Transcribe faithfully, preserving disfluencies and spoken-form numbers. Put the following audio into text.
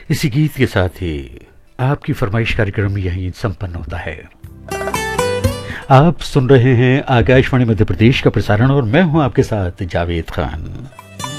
इसी गीत के साथ ही आपकी फरमाइश कार्यक्रम यहीं संपन्न होता है। आप सुन रहे हैं आकाशवाणी मध्य प्रदेश का प्रसारण और मैं हूं आपके साथ जावेद खान।